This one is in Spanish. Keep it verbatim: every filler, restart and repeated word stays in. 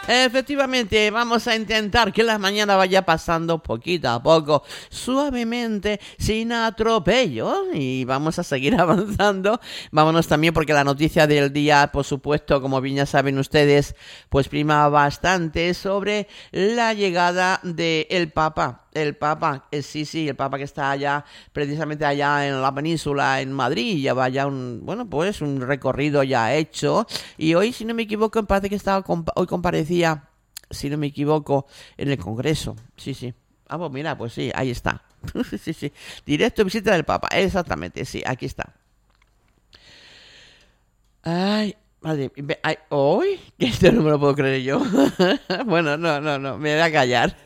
Efectivamente, vamos a intentar que la mañana vaya pasando poquito a poco, suavemente, sin atropello, y vamos a seguir avanzando. Vámonos también porque la noticia del día, por supuesto, como bien ya saben ustedes, pues prima bastante sobre la llegada del Papa. El Papa, eh, sí, sí, el Papa que está allá, precisamente allá en la península, en Madrid, ya va ya un, bueno, pues un recorrido ya hecho. Y hoy, si no me equivoco, me parece que estaba, hoy comparecía, si no me equivoco, en el Congreso. Sí, sí. Ah, pues mira, pues sí, ahí está. Sí, sí. Directo visita del Papa, exactamente, sí, aquí está. Ay, madre, ay, ¿hoy? Que esto no me lo puedo creer yo. Bueno, no, no, no, me voy a callar.